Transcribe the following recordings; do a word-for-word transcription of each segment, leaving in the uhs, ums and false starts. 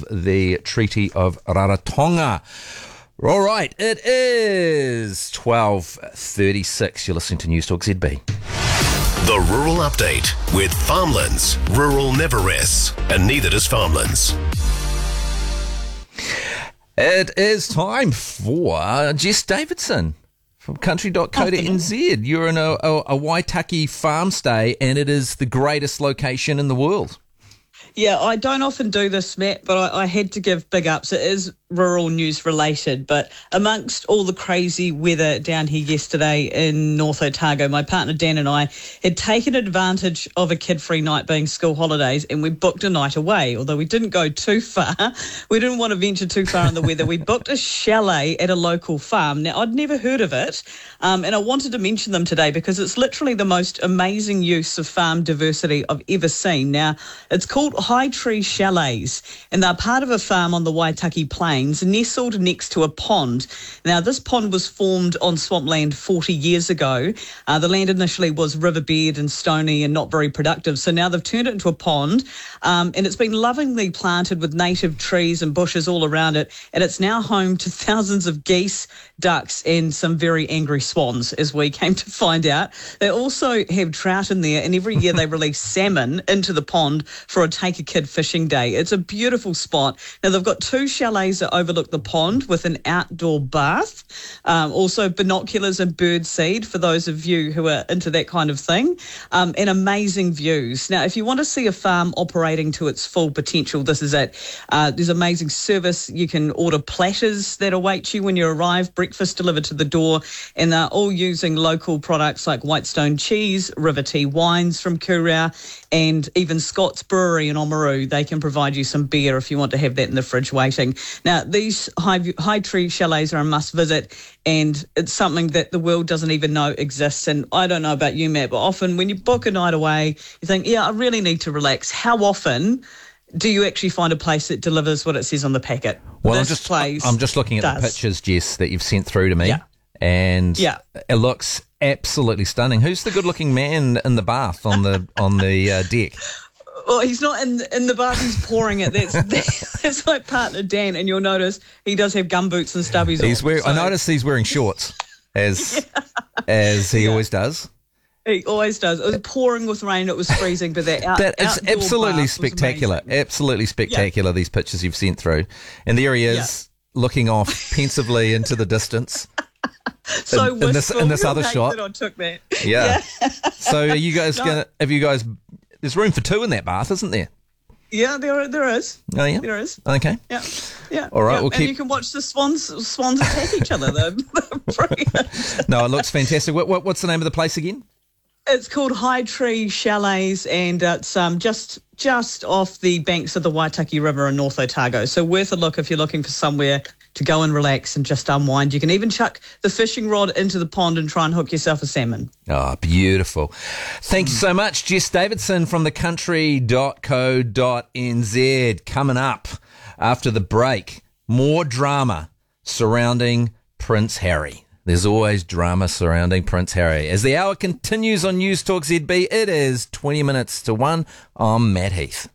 the Treaty of Rarotonga. All right, it is twelve thirty-six. You're listening to News Talk Z B. The Rural Update with Farmlands. Rural never rests, and neither does Farmlands. It is time for Jess Davidson from country dot co dot n z. You're in a, a, a Waitaki farm stay, and it is the greatest location in the world. Yeah, I don't often do this, Matt, but I, I had to give big ups. It is rural news related, but amongst all the crazy weather down here yesterday in North Otago, my partner Dan and I had taken advantage of a kid-free night being school holidays, and we booked a night away. Although we didn't go too far, we didn't want to venture too far in the weather. We booked a chalet at a local farm. Now, I'd never heard of it, um, and I wanted to mention them today because it's literally the most amazing use of farm diversity I've ever seen. Now, it's called High Tree Chalets, and they're part of a farm on the Waitaki Plains, nestled next to a pond. Now, this pond was formed on swampland forty years ago. Uh, the land initially was riverbed and stony and not very productive, so now they've turned it into a pond, um, and it's been lovingly planted with native trees and bushes all around it, and it's now home to thousands of geese, ducks, and some very angry swans, as we came to find out. They also have trout in there, and every year they release salmon into the pond for a Take a Kid fishing day. It's a beautiful spot. Now, they've got two chalets that overlook the pond with an outdoor bath, um, also binoculars and bird seed for those of you who are into that kind of thing, um, and amazing views. Now, if you want to see a farm operating to its full potential, this is it. Uh, there's amazing service. You can order platters that await you when you arrive, breakfast delivered to the door, and they're all using local products like Whitestone cheese, River Tea wines from Kurau, and even Scott's Brewery in Oamaru. They can provide you some beer if you want to have that in the fridge waiting. Now, these high, high tree chalets are a must visit, and it's something that the world doesn't even know exists. And I don't know about you, Matt, but often when you book a night away, you think, yeah, I really need to relax. How often do you actually find a place that delivers what it says on the packet? Well, this I'm just, place I'm just looking at does. the pictures, Jess, that you've sent through to me. Yeah. And yeah. it looks absolutely stunning. Who's the good-looking man in the bath on the on the uh, deck? Well, he's not in in the bath, he's pouring it. That's that's like partner Dan, and you'll notice he does have gumboots and stubbies he's on. Wearing, so. I noticed he's wearing shorts, as yeah. as he yeah. always does. He always does. It was pouring with rain, it was freezing, but that out, that is absolutely spectacular. Absolutely spectacular, yeah. these pictures you've sent through. And there he is, yeah. looking off pensively into the distance. So in, in this in this other shot. That I took that. Yeah. yeah. So are you guys no. gonna have you guys there's room for two in that bath, isn't there? Yeah, there there is. Oh yeah? There is. Okay. Yeah. Yeah. All right, yeah. we'll and keep... you can watch the swans swans attack each other. They're, they're brilliant. No, it looks fantastic. What, what, what's the name of the place again? It's called High Tree Chalets, and it's um, just just off the banks of the Waitaki River in North Otago. So worth a look if you're looking for somewhere to go and relax and just unwind. You can even chuck the fishing rod into the pond and try and hook yourself a salmon. Oh, beautiful. Thank mm. you so much, Jess Davidson from the country dot co dot n z. Coming up after the break, more drama surrounding Prince Harry. There's always drama surrounding Prince Harry. As the hour continues on News Talk Z B, it is twenty minutes to one. I'm Matt Heath.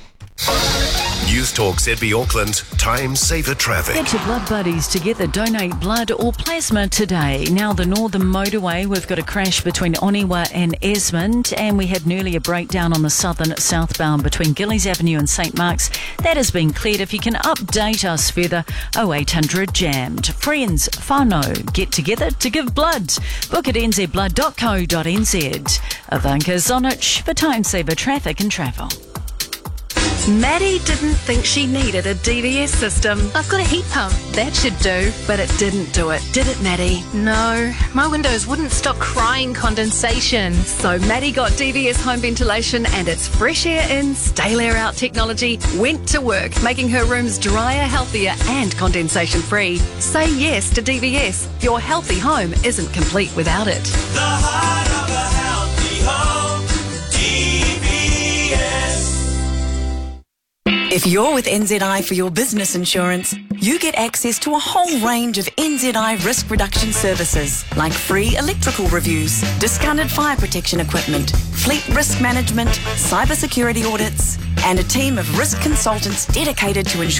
News Talk Z B Auckland, time saver traffic. Get your blood buddies together, donate blood or plasma today. Now the Northern Motorway, we've got a crash between Oniwa and Esmond, and we had an earlier breakdown on the southern southbound between Gillies Avenue and St Mark's. That has been cleared. If you can update us further, oh eight hundred jammed. Friends, whānau, get together to give blood. Book at n z blood dot co dot n z. Ivanka Zonich for time saver traffic and travel. Maddie didn't think she needed a D V S system. I've got a heat pump. That should do, but it didn't do it, did it, Maddie? No, my windows wouldn't stop crying condensation. So Maddie got D V S home ventilation, and its fresh air in, stale air out technology went to work, making her rooms drier, healthier and condensation free. Say yes to D V S. Your healthy home isn't complete without it. The heart of a healthy home, D V S. If you're with N Z I for your business insurance, you get access to a whole range of N Z I risk reduction services, like free electrical reviews, discounted fire protection equipment, fleet risk management, cyber security audits, and a team of risk consultants dedicated to ensuring